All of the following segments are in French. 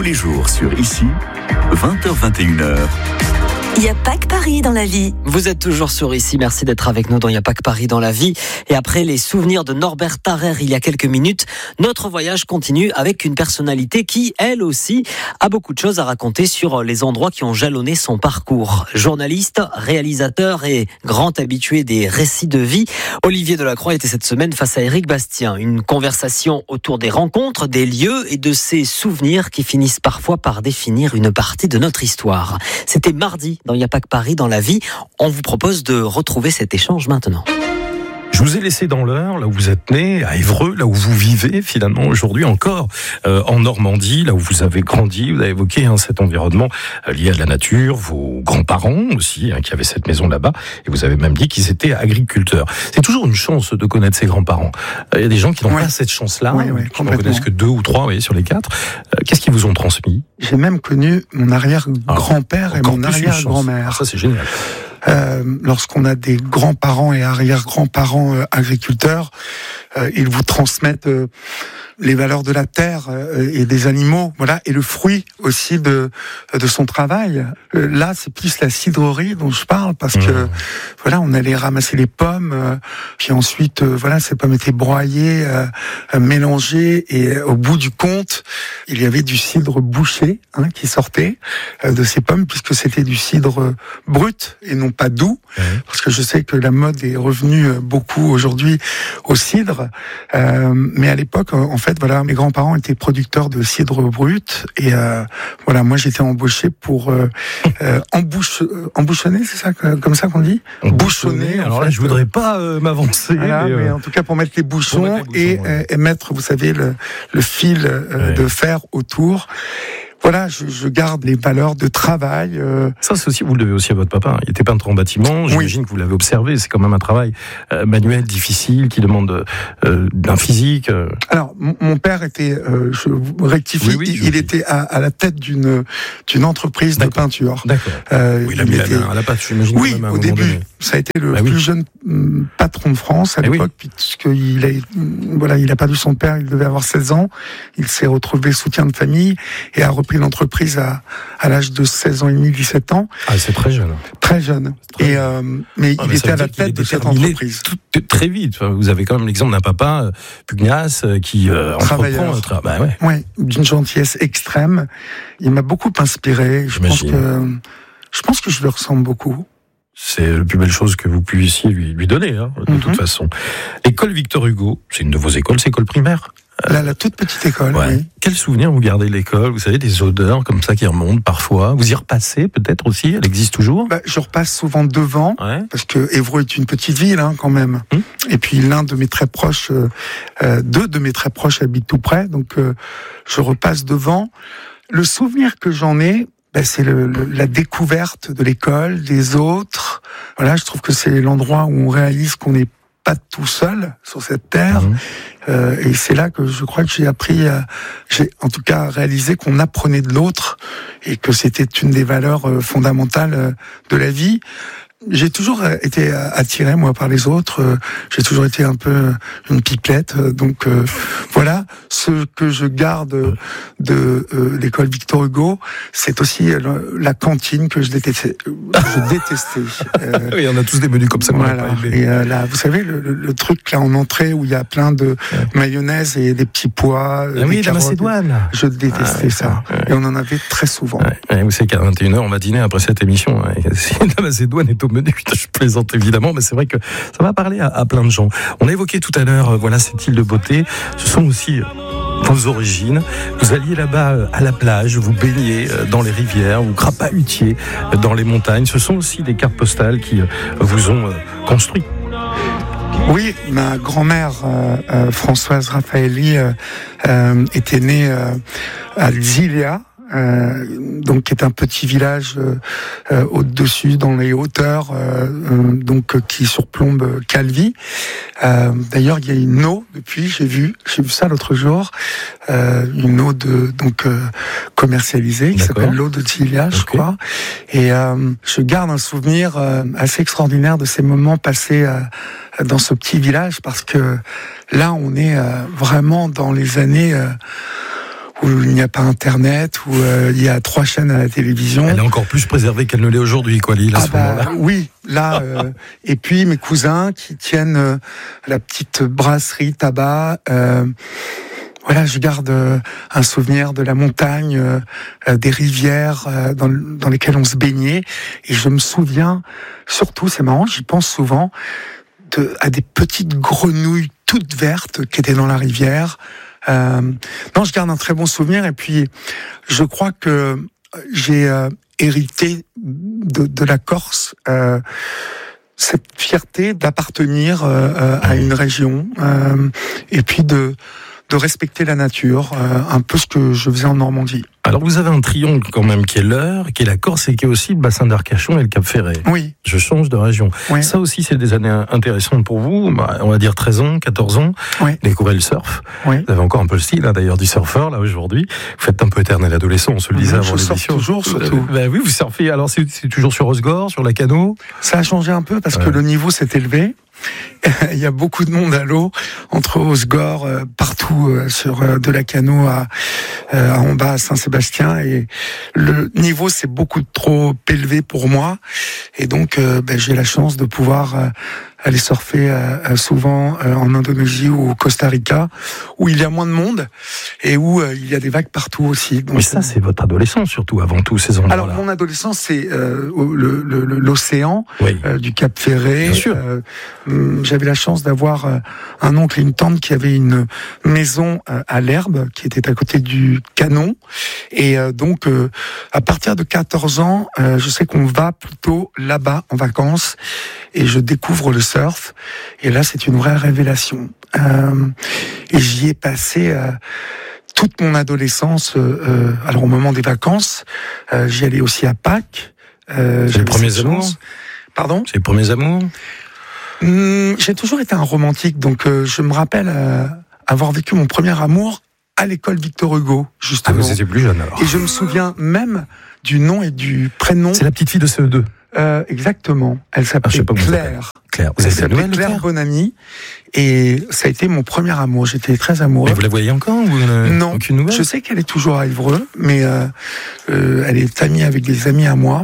les jours sur Ici, 20h-21h. Il n'y a pas que Paris dans la vie. Vous êtes toujours sur Ici, merci d'être avec nous dans Il n'y a pas que Paris dans la vie. Et après les souvenirs de Norbert Tarrer il y a quelques minutes, notre voyage continue avec une personnalité qui, elle aussi, a beaucoup de choses à raconter sur les endroits qui ont jalonné son parcours. Journaliste, réalisateur et grand habitué des récits de vie, Olivier Delacroix était cette semaine face à Éric Bastien. Une conversation autour des rencontres, des lieux et de ces souvenirs qui finissent parfois par définir une partie de notre histoire. C'était mardi dans Il n'y a pas que Paris dans la vie. On vous propose de retrouver cet échange maintenant. Je vous ai laissé dans l'Eure, là où vous êtes né, à Évreux, là où vous vivez finalement aujourd'hui encore, en Normandie, là où vous avez grandi. Vous avez évoqué cet environnement lié à la nature, vos grands-parents aussi, qui avaient cette maison là-bas, et vous avez même dit qu'ils étaient agriculteurs. C'est toujours une chance de connaître ses grands-parents. Il y a des gens qui n'ont pas cette chance-là, qui n'en connaissent que 2 ou 3 sur les 4. Qu'est-ce qu'ils vous ont transmis ? J'ai même connu mon arrière-grand-père et mon arrière-grand-mère. Ça, c'est génial. Lorsqu'on a des grands-parents et arrière-grands-parents agriculteurs, ils vous transmettent les valeurs de la terre et des animaux, voilà, et le fruit aussi de son travail. Là, c'est plus la cidrerie dont je parle, parce que voilà, on allait ramasser les pommes, puis ensuite, voilà, ces pommes étaient broyées, mélangées, et au bout du compte, il y avait du cidre bouché qui sortait de ces pommes, puisque c'était du cidre brut et non pas doux, parce que je sais que la mode est revenue beaucoup aujourd'hui au cidre, mais à l'époque, en fait, voilà, mes grands-parents étaient producteurs de cidre brut, et voilà, moi j'étais embauché pour embouchonner, c'est ça, comme ça qu'on dit, bouchonner. Alors là, je voudrais pas m'avancer, voilà, mais en tout cas pour mettre les bouchons, et mettre, vous savez, le fil de fer autour. Voilà, je garde les valeurs de travail. Ça, c'est aussi, vous le devez aussi à votre papa. Il était peintre en bâtiment. J'imagine que vous l'avez observé. C'est quand même un travail manuel, difficile, qui demande d'un physique. Alors, mon père était, je rectifie, il était à la tête d'une entreprise de peinture. D'accord. Il a mis la main à la pâte, j'imagine. Oui, au début. Ça a été le plus jeune patron de France à l'époque, puisqu'il il a perdu son père, il devait avoir 16 ans. Il s'est retrouvé soutien de famille et a repris l'entreprise à l'âge de 16 ans et demi, 17 ans. Ah, c'est très jeune. Très jeune. Mais il était à la tête de cette entreprise. Très vite. Vous avez quand même l'exemple d'un papa pugnace qui entreprend. Oui, d'une gentillesse extrême. Il m'a beaucoup inspiré. Je pense que je lui ressemble beaucoup. C'est la plus belle chose que vous puissiez lui donner, de toute façon. École Victor Hugo, c'est une de vos écoles, c'est école primaire. La toute petite école, oui. Quel souvenir vous gardez de l'école ? Vous savez, des odeurs comme ça qui remontent parfois. Vous y repassez peut-être aussi ? Elle existe toujours ? Je repasse souvent devant, parce que Évreux est une petite ville quand même. Et puis l'un de mes très proches, 2 de mes très proches habitent tout près, donc je repasse devant. Le souvenir que j'en ai, c'est la découverte de l'école, des autres. Voilà, je trouve que c'est l'endroit où on réalise qu'on n'est pas tout seul sur cette terre. Et c'est là que je crois que j'ai en tout cas réalisé qu'on apprenait de l'autre et que c'était une des valeurs fondamentales de la vie. J'ai toujours été attiré, moi, par les autres. J'ai toujours été un peu une pipelette. Donc, voilà. Ce que je garde de l'école Victor Hugo, c'est aussi la cantine que je détestais. Oui, on a tous des menus comme ça. Voilà. Et là, vous savez, le truc là en entrée où il y a plein de mayonnaise et des petits pois. Oui, la Macédoine. Je détestais ça. Et on en avait très souvent. Vous savez qu'à 21h, on va dîner après cette émission. La Macédoine est au menu. Je plaisante évidemment, mais c'est vrai que ça va parler à plein de gens. On a évoqué tout à l'heure, cette île de beauté. Ce sont aussi vos origines. Vous alliez là-bas à la plage, vous baignez dans les rivières, vous crapahutiez dans les montagnes. Ce sont aussi des cartes postales qui vous ont construit. Oui, ma grand-mère Françoise Raffaelli était née à Zilia. Donc qui est un petit village au-dessus dans les hauteurs, qui surplombe Calvi. D'ailleurs, il y a une eau depuis. J'ai vu ça l'autre jour, une eau commercialisée qui s'appelle l'eau de Zilia, je crois. Et je garde un souvenir assez extraordinaire de ces moments passés dans ce petit village, parce que là, on est vraiment dans les années où il n'y a pas Internet, où il y a 3 chaînes à la télévision. Elle est encore plus préservée qu'elle ne l'est aujourd'hui, quoi, Lille, à ce moment-là. Oui, là. Et puis mes cousins qui tiennent la petite brasserie tabac. Voilà, je garde un souvenir de la montagne, des rivières dans lesquelles on se baignait. Et je me souviens, surtout, c'est marrant, j'y pense souvent, à des petites grenouilles toutes vertes qui étaient dans la rivière. Non, je garde un très bon souvenir. Et puis, je crois que j'ai hérité de la Corse cette fierté d'appartenir à une région et puis de respecter la nature, un peu ce que je faisais en Normandie. Alors vous avez un triangle quand même qui est l'Eure, qui est la Corse et qui est aussi le bassin d'Arcachon et le Cap Ferret. Oui. Je change de région. Oui. Ça aussi c'est des années intéressantes pour vous, on va dire 13 ans, 14 ans, oui. Découvrez le surf. Oui. Vous avez encore un peu le style d'ailleurs du surfeur là aujourd'hui. Vous faites un peu éternel adolescent, on se le disait avant l'émission. Je surfe toujours surtout. Oui, vous surfez, alors c'est toujours sur Osgore, sur la Cano? Ça a changé un peu parce que le niveau s'est élevé. Il y a beaucoup de monde à l'eau, entre Osgore, partout sur de la Cano à en bas à Saint-Sébastien, et le niveau c'est beaucoup trop élevé pour moi, et donc j'ai la chance de pouvoir aller surfer souvent en Indonésie ou au Costa Rica, où il y a moins de monde et où il y a des vagues partout aussi. Donc, mais ça c'est votre adolescence surtout, avant tout, ces endroits-là. Alors mon adolescence c'est l'océan, oui. Du Cap Ferret. Bien sûr. J'avais la chance d'avoir un oncle et une tante qui avaient une maison à l'Herbe, qui était à côté du Canon. Et donc, à partir de 14 ans, je sais qu'on va plutôt là-bas en vacances, et je découvre le surf. Et là, c'est une vraie révélation. Et j'y ai passé toute mon adolescence. Alors, au moment des vacances, j'y allais aussi à Pâques. C'est les premiers amours? Pardon? C'est les premiers amours? J'ai toujours été un romantique, donc je me rappelle avoir vécu mon premier amour à l'école Victor Hugo, justement. Ah, vous étiez plus jeune alors. Et je me souviens même du nom et du prénom. C'est la petite fille de CE2. Exactement. Elle s'appelait Claire. Claire. Vous Elle avez s'appelait Noël, Claire Bonamy. Et ça a été mon premier amour. J'étais très amoureux. Et vous la voyez encore ou non, aucune nouvelle? Je sais qu'elle est toujours à Évreux, mais elle est amie avec des amis à moi.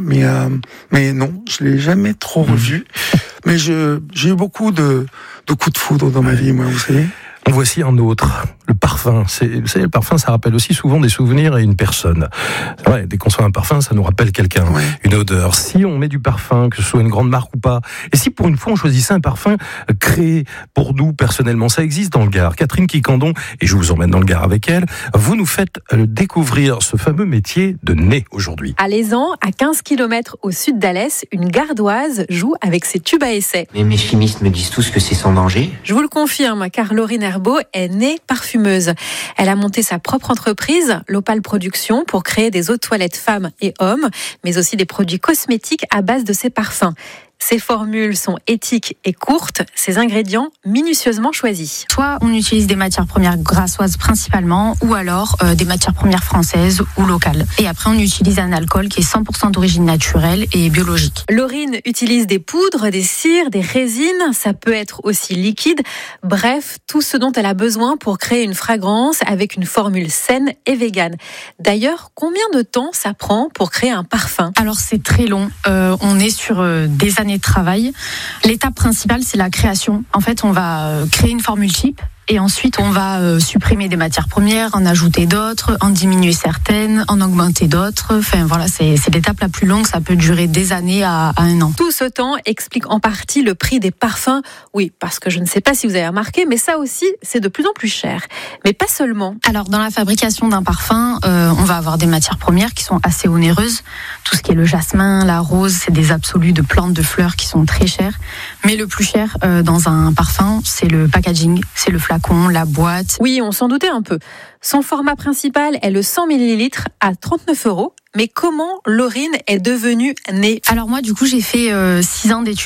Mais non, je l'ai jamais trop revue. Mais j'ai eu beaucoup de coups de foudre dans ma vie, moi, vous savez. En voici un autre, le parfum. Vous savez, le parfum, ça rappelle aussi souvent des souvenirs et une personne. C'est vrai, dès qu'on sent un parfum, ça nous rappelle quelqu'un, ouais. Une odeur. Si on met du parfum, que ce soit une grande marque ou pas, et si pour une fois on choisissait un parfum créé pour nous personnellement, ça existe dans le Gard. Catherine Quicandon, et je vous emmène dans le Gard avec elle, vous nous faites découvrir ce fameux métier de nez aujourd'hui. À Lézan, à 15 km au sud d'Alès, une gardoise joue avec ses tubes à essai. Mais mes chimistes me disent tous que c'est sans danger. Je vous le confirme, car Laurine Herbeau est née parfumeuse. Elle a monté sa propre entreprise, l'Opale Production, pour créer des eaux de toilette femmes et hommes, mais aussi des produits cosmétiques à base de ses parfums. Ces formules sont éthiques et courtes, ces ingrédients minutieusement choisis. Soit on utilise des matières premières grassoises principalement, ou alors des matières premières françaises ou locales. Et après on utilise un alcool qui est 100% d'origine naturelle et biologique. Laurine utilise des poudres, des cires, des résines, ça peut être aussi liquide. Bref, tout ce dont elle a besoin pour créer une fragrance avec une formule saine et végane. D'ailleurs, combien de temps ça prend pour créer un parfum ? Alors c'est très long, on est sur des années de travail. L'étape principale, c'est la création. En fait, on va créer une formule type. Et ensuite, on va supprimer des matières premières, en ajouter d'autres, en diminuer certaines, en augmenter d'autres. Enfin, voilà, c'est l'étape la plus longue. Ça peut durer des années à 1 an. Tout ce temps explique en partie le prix des parfums. Oui, parce que je ne sais pas si vous avez remarqué, mais ça aussi, c'est de plus en plus cher. Mais pas seulement. Alors, dans la fabrication d'un parfum, on va avoir des matières premières qui sont assez onéreuses. Tout ce qui est le jasmin, la rose, c'est des absolus de plantes, de fleurs qui sont très chères. Mais le plus cher dans un parfum, c'est le packaging, c'est le flacon, la boîte. Oui, on s'en doutait un peu. Son format principal est le 100 ml à 39 €. Mais comment Laurine est devenue née ? Alors moi, du coup, j'ai fait 6 ans d'études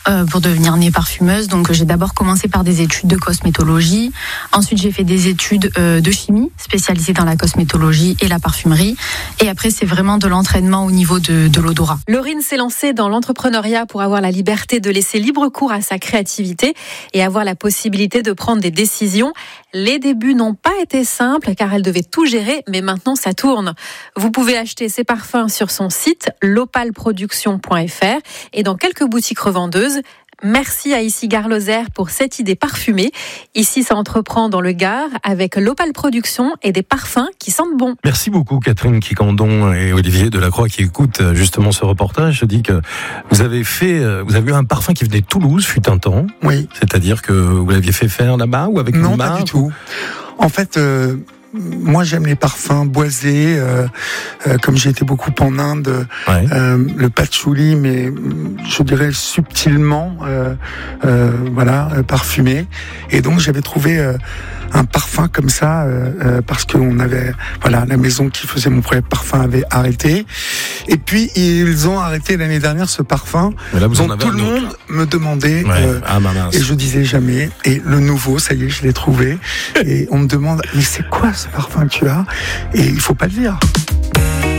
pour devenir née parfumeuse. Donc j'ai d'abord commencé par des études de cosmétologie. Ensuite j'ai fait des études de chimie spécialisées dans la cosmétologie et la parfumerie. Et après c'est vraiment de l'entraînement au niveau de l'odorat. Laurine s'est lancée dans l'entrepreneuriat pour avoir la liberté de laisser libre cours à sa créativité et avoir la possibilité de prendre des décisions. Les débuts n'ont pas été simples car elle devait tout gérer, mais maintenant ça tourne. Vous pouvez acheter ses parfums sur son site lopalproduction.fr et dans quelques boutiques revendeuses. Merci à Ici Gare Lozère pour cette idée parfumée. Ici, ça entreprend dans le Gard avec l'Opal Production et des parfums qui sentent bon. Merci beaucoup Catherine Quicandon et Olivier Delacroix qui écoutent justement ce reportage. Je dis que vous avez eu un parfum qui venait de Toulouse, fut un temps. Oui. C'est-à-dire que vous l'aviez fait faire là-bas ou avec une marque? Non, pas du tout. En fait, moi, j'aime les parfums boisés, comme j'ai été beaucoup en Inde, le patchouli, mais je dirais subtilement, parfumé. Et donc, j'avais trouvé un parfum comme ça, parce qu'on avait, la maison qui faisait mon premier parfum avait arrêté. Et puis, ils ont arrêté l'année dernière ce parfum dont tout le monde me demandait. Et je disais jamais. Et le nouveau, ça y est, je l'ai trouvé. Et on me demande, mais c'est quoi ce parfum que tu as? Et il faut pas le dire.